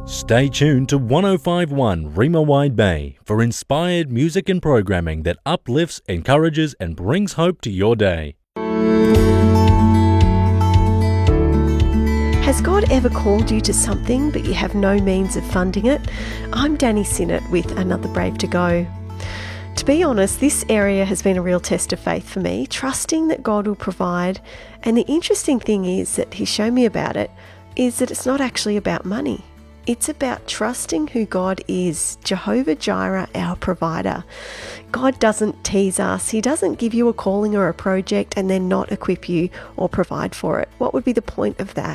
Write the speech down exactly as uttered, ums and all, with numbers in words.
Stay tuned to one oh five point one Rima Wide Bay for inspired music and programming that uplifts, encourages and brings hope to your day. Has God ever called you to something but you have no means of funding it? I'm Danny Sinnott with Another Brave to Go. To be honest, this area has been a real test of faith for me, trusting that God will provide. And the interesting thing is that He showed me about it, is that it's not actually about money. It's about trusting who God is, Jehovah Jireh, our provider. God doesn't tease us. He doesn't give you a calling or a project and then not equip you or provide for it. What would be the point of that?